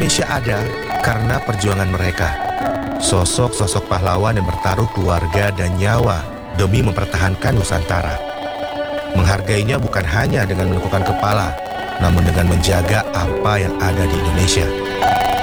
Indonesia ada karena perjuangan mereka. Sosok-sosok pahlawan yang bertaruh keluarga dan nyawa demi mempertahankan Nusantara. Menghargainya bukan hanya dengan menundukkan kepala, namun dengan menjaga apa yang ada di Indonesia.